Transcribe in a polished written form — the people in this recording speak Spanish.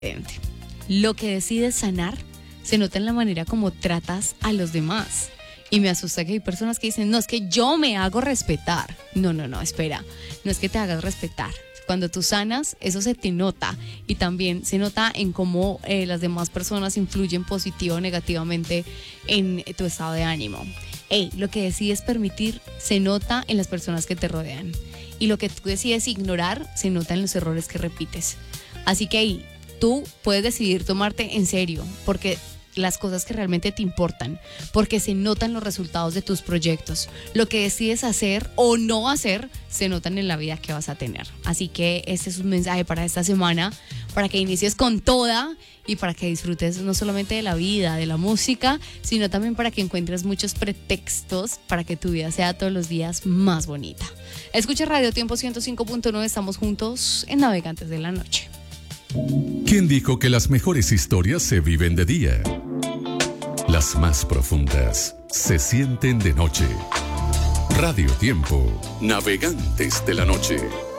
Lo que decides sanar se nota en la manera como tratas a los demás. Y me asusta que hay personas que dicen, no, es que yo me hago respetar. No, espera, no es que te hagas respetar. Cuando tú sanas, eso se te nota y también se nota en cómo las demás personas influyen positivo o negativamente en tu estado de ánimo. Lo que decides permitir se nota en las personas que te rodean y lo que tú decides ignorar se nota en los errores que repites. Así que tú puedes decidir tomarte en serio porque las cosas que realmente te importan, porque se notan los resultados de tus proyectos. Lo que decides hacer o no hacer se notan en la vida que vas a tener. Así que este es un mensaje para esta semana, para que inicies con toda y para que disfrutes no solamente de la vida, de la música, sino también para que encuentres muchos pretextos para que tu vida sea todos los días más bonita. Escucha Radio Tiempo 105.9, estamos juntos en Navegantes de la Noche. ¿Quién dijo que las mejores historias se viven de día? Las más profundas se sienten de noche. Radio Tiempo, Navegantes de la Noche.